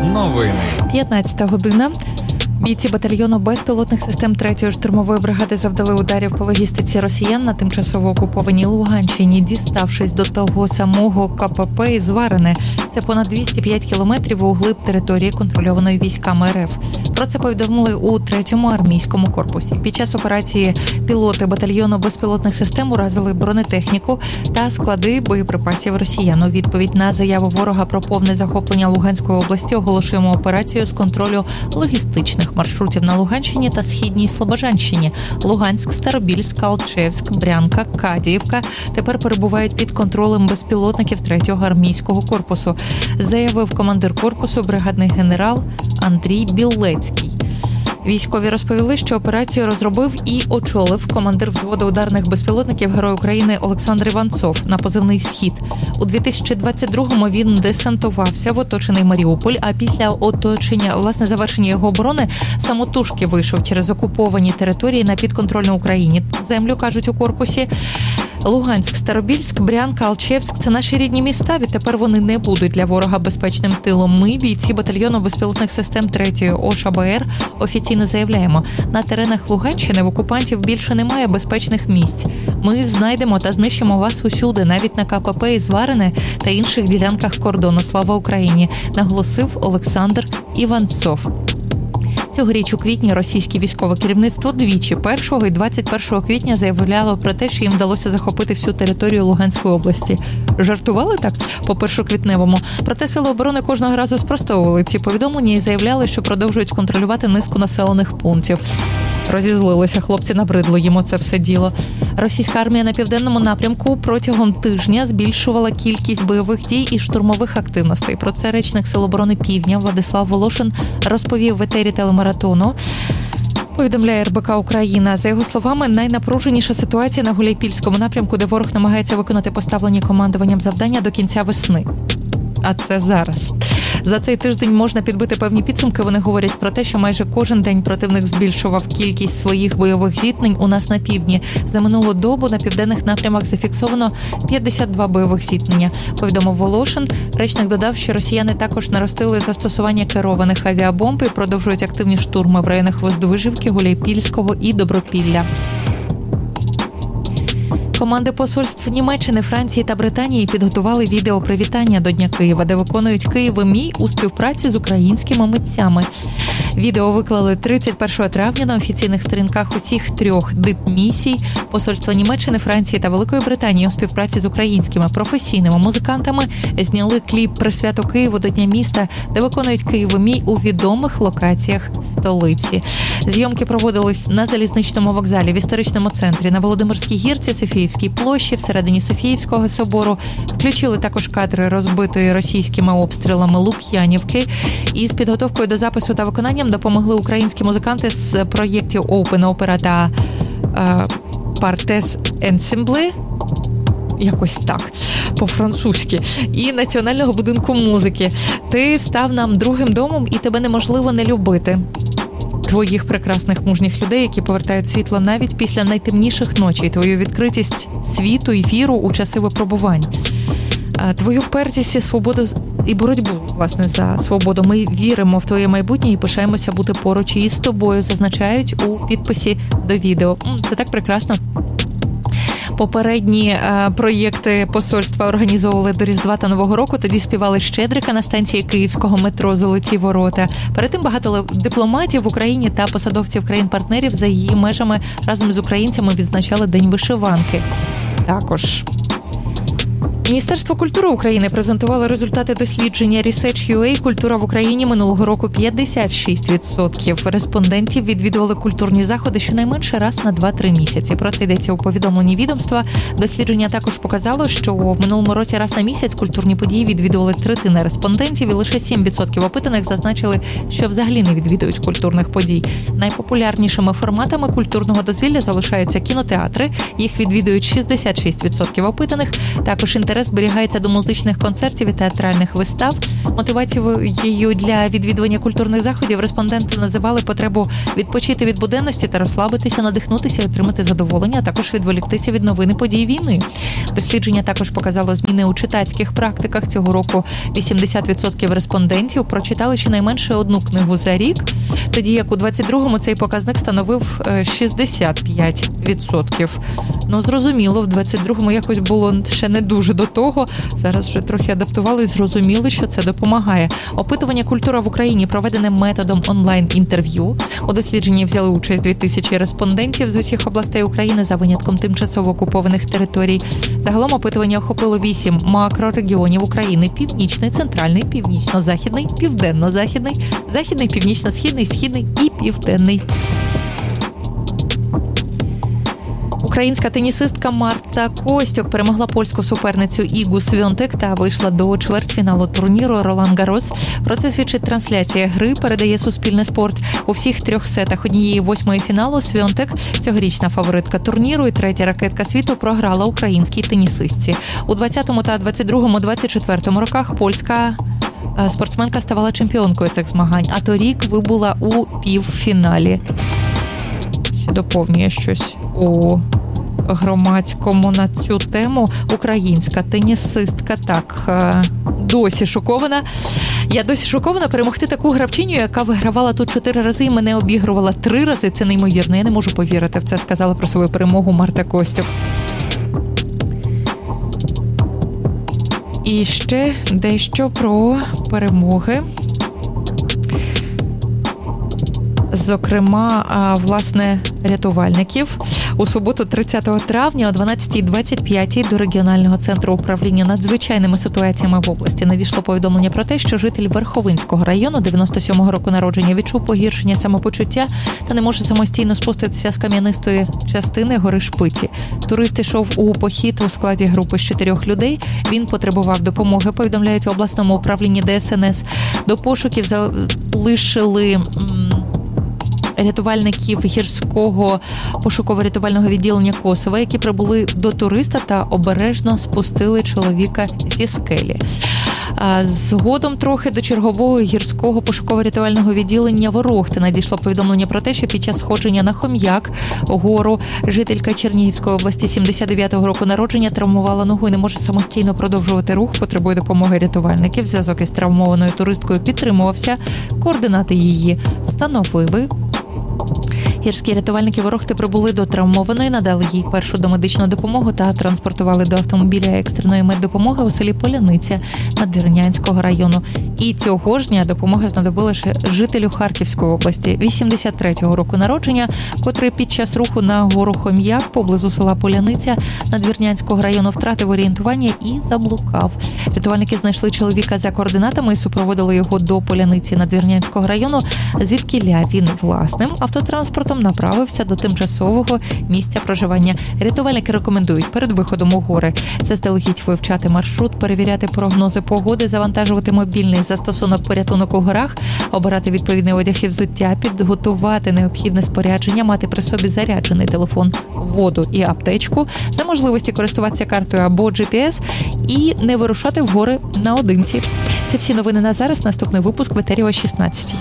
Новини. 15 година. Бійці батальйону безпілотних систем 3-ї штурмової бригади завдали ударів по логістиці росіян на тимчасово окупованій Луганщині, діставшись до того самого КПП Зварине. Це понад 205 кілометрів углиб території, контрольованої військами РФ. Про це повідомили у 3-му армійському корпусі. Під час операції пілоти батальйону безпілотних систем уразили бронетехніку та склади боєприпасів росіян. У відповідь на заяву ворога про повне захоплення Луганської області оголошуємо операцію з контролю логістичних маршрутів на Луганщині та Східній Слобожанщині. Луганськ, Старобільськ, Алчевськ, Брянка, Кадіївка тепер перебувають під контролем безпілотників 3-го армійського корпусу, заявив командир корпусу бригадний генерал Андрій Білецький. Військові розповіли, що операцію розробив і очолив командир взводу ударних безпілотників Герой України Олександр Іванцов на позивний «Схід». У 2022-му він десантувався в оточений Маріуполь, а після оточення, завершення його оборони, самотужки вийшов через окуповані території на підконтрольну Україні землю, кажуть у корпусі. Луганськ, Старобільськ, Брянка, Алчевськ – це наші рідні міста. Відтепер вони не будуть для ворога безпечним тилом. Ми, бійці батальйону безпілотних систем 3-ї ОШБР, офіційно заявляємо, на теренах Луганщини в окупантів більше немає безпечних місць. Ми знайдемо та знищимо вас усюди, навіть на КПП Зварине та інших ділянках кордону. Слава Україні, наголосив Олександр Іванцов. Цьогоріч у квітні російське військове керівництво двічі 1 і 21 квітня заявляло про те, що їм вдалося захопити всю територію Луганської області. Жартували так по 1-квітневому. Проте сили оборони кожного разу спростовували ці повідомлення і заявляли, що продовжують контролювати низку населених пунктів. Розізлилися хлопці, набридло їм оце все діло. Російська армія на південному напрямку протягом тижня збільшувала кількість бойових дій і штурмових активностей. Про це речник Сил оборони Півдня Владислав Волошин розповів в етері телемаратону. Повідомляє РБК Україна. За його словами, найнапруженіша ситуація на Гуляйпільському напрямку, де ворог намагається виконати поставлені командуванням завдання до кінця весни. А це зараз. За цей тиждень можна підбити певні підсумки. Вони говорять про те, що майже кожен день противник збільшував кількість своїх бойових зіткнень у нас на півдні. За минулу добу на південних напрямах зафіксовано 52 бойових зіткнення, повідомив Волошин. Речник додав, що росіяни також наростили застосування керованих авіабомб і продовжують активні штурми в районах Воздвижівки, Гуляйпільського і Добропілля. Команди посольств Німеччини, Франції та Британії підготували відео привітання до Дня Києва, де виконують «Києве мій» у співпраці з українськими митцями. Відео виклали 31 травня на офіційних сторінках усіх 3 дипмісій посольства Німеччини, Франції та Великої Британії у співпраці з українськими професійними музикантами зняли кліп «Присвято Києву до Дня міста», де виконують «Києве мій» у відомих локаціях столиці. Зйомки проводились на залізничному вокзалі, в історичному центрі, на Володимирській гірці, Софіївській площі, всередині Софіївського собору. Включили також кадри розбитої російськими обстрілами Лук'янівки. І з підготовкою до запису та виконанням допомогли українські музиканти з проєктів Open Opera та Partes Ensemble, якось так, по-французьки, і Національного будинку музики. Ти став нам другим домом, і тебе неможливо не любити. Твоїх прекрасних мужніх людей, які повертають світло навіть після найтемніших ночей, твою відкритість світу і віру у часи випробувань. Твою впертість і свободу і боротьбу, власне, за свободу. Ми віримо в твоє майбутнє і пишаємося бути поруч із тобою, зазначають у підписі до відео. Це так прекрасно. Попередні проєкти посольства організовували до Різдва та Нового року. Тоді співали «Щедрика» на станції київського метро «Золоті ворота». Перед тим багато дипломатів в Україні та посадовців країн-партнерів за її межами разом з українцями відзначали День вишиванки. Також Міністерство культури України презентувало результати дослідження Research.ua «Культура в Україні» минулого року. 56% респондентів відвідували культурні заходи щонайменше раз на 2-3 місяці. Про це йдеться у повідомленні відомства. Дослідження також показало, що в минулому році раз на місяць культурні події відвідували третина респондентів, і лише 7% опитаних зазначили, що взагалі не відвідують культурних подій. Найпопулярнішими форматами культурного дозвілля залишаються кінотеатри. Їх відвідують 66% опитаних. Також інтернет інтерес зберігається до музичних концертів і театральних вистав. Мотивацією для відвідування культурних заходів респонденти називали потребу відпочити від буденності та розслабитися, надихнутися і отримати задоволення, а також відволіктися від новин і подій війни. Дослідження також показало зміни у читацьких практиках. Цього року 80% респондентів прочитали щонайменше одну книгу за рік, тоді як у 22-му цей показник становив 65%. Ну, зрозуміло, в 22-му якось було ще не дуже до того. Зараз вже трохи адаптували і зрозуміли, що це допомагає. Опитування «Культура в Україні» проведене методом онлайн-інтерв'ю. У дослідженні взяли участь 2000 респондентів з усіх областей України за винятком тимчасово окупованих територій. Загалом опитування охопило 8 макрорегіонів України: Північний, Центральний, Північно-Західний, Південно-Західний, Західний, Північно-Східний, Східний і Південний. Українська тенісистка Марта Костюк перемогла польську суперницю Ігу Свіонтек та вийшла до чвертьфіналу турніру Ролан Гарос. Про це свідчить трансляція гри, передає Суспільне спорт. У всіх 3 сетах 1/8 фіналу Свіонтек, цьогорічна фаворитка турніру і 3-я ракетка світу, програла українській тенісистці. У 20-му та 22-му, 24-му роках польська спортсменка ставала чемпіонкою цих змагань, а торік вибула у півфіналі. Ще доповнює щось у громадському на цю тему. Українська тенісистка досі шокована. Я досі шокована перемогти таку гравчиню, яка вигравала тут 4 рази і мене обігрувала 3 рази. Це неймовірно. Я не можу повірити в це, сказала про свою перемогу Марта Костюк. І ще дещо про перемоги. Зокрема, власне, рятувальників. У суботу, 30 травня о 12:25 до регіонального центру управління надзвичайними ситуаціями в області надійшло повідомлення про те, що житель Верховинського району 97-го року народження відчув погіршення самопочуття та не може самостійно спуститися з кам'янистої частини гори Шпиці. Турист йшов у похід у складі групи з 4 людей. Він потребував допомоги, повідомляють в обласному управлінні ДСНС. До пошуків залишили рятувальників гірського пошуково-рятувального відділення Косова, які прибули до туриста та обережно спустили чоловіка зі скелі. Згодом трохи до чергового гірського пошуково-рятувального відділення Ворохти надійшло повідомлення про те, що під час сходження на Хом'як гору жителька Чернігівської області 79-го року народження травмувала ногу і не може самостійно продовжувати рух, потребує допомоги рятувальників. Зв'язок із травмованою туристкою підтримувався, координати її встановили. Гірські рятувальники Ворохти прибули до травмованої, надали їй першу домедичну допомогу та транспортували до автомобіля екстреної меддопомоги у селі Поляниця Надвірнянського району. І цього ж дня допомога знадобилася жителю Харківської області 83-го року народження, котрий під час руху на гору Хом'як поблизу села Поляниця Надвірнянського району втратив орієнтування і заблукав. Рятувальники знайшли чоловіка за координатами і супроводили його до Поляниці Надвірнянського району, звідкіля він власним автотранспортом направився до тимчасового місця проживання. Рятувальники рекомендують перед виходом у гори заздалегідь вивчати маршрут, перевіряти прогнози погоди, завантажувати мобільний застосунок порятунок у горах, обирати відповідний одяг і взуття, підготувати необхідне спорядження, мати при собі заряджений телефон, воду і аптечку, за можливості користуватися картою або GPS і не вирушати в гори наодинці. Це всі новини на зараз. Наступний випуск в етері о 16:00.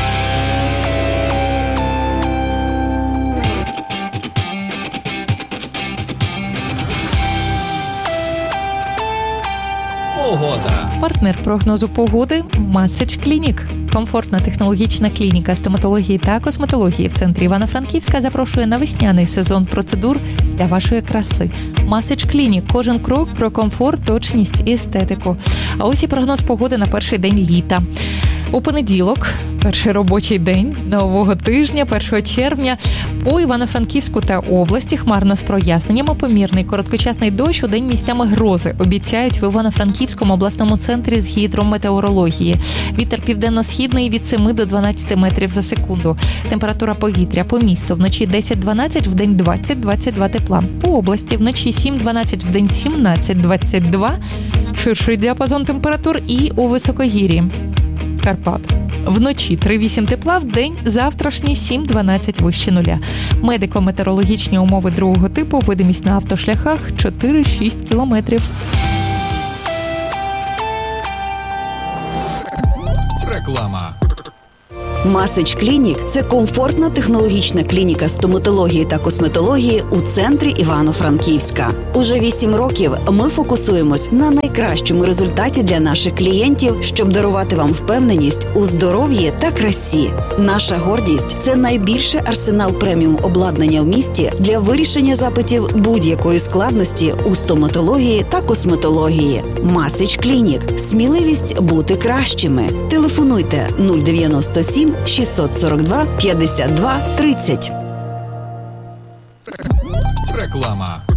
Погода. Партнер прогнозу погоди Massage Clinic. Комфортна технологічна клініка стоматології та косметології в центрі Івано-Франківська запрошує на весняний сезон процедур для вашої краси. Massage Clinic. Кожен крок про комфорт, точність і естетику. А ось і прогноз погоди на перший день літа. У понеділок, перший робочий день нового тижня, 1 червня, по Івано-Франківську та області хмарно з проясненнями, помірний короткочасний дощ, у день місцями грози, обіцяють в Івано-Франківському обласному центрі з гідрометеорології. Вітер південно-східний від 7 до 12 метрів за секунду. Температура повітря по місту вночі 10-12, вдень 20-22 тепла. По області вночі 7-12, вдень 17-22. Ширший діапазон температур і у високогір'ї Карпат. Вночі 3-8 тепла, вдень завтрашній 7-12 вище нуля. Медико-метеорологічні умови другого типу, видимість на автошляхах 4-6 кілометрів. Реклама. Масич Клінік – це комфортна технологічна клініка стоматології та косметології у центрі Івано-Франківська. Уже 8 років ми фокусуємось на найкращому результаті для наших клієнтів, щоб дарувати вам впевненість у здоров'ї та красі. Наша гордість – це найбільший арсенал преміум обладнання в місті для вирішення запитів будь-якої складності у стоматології та косметології. Масич Клінік – сміливість бути кращими. Телефонуйте 097 642 52 30. Реклама.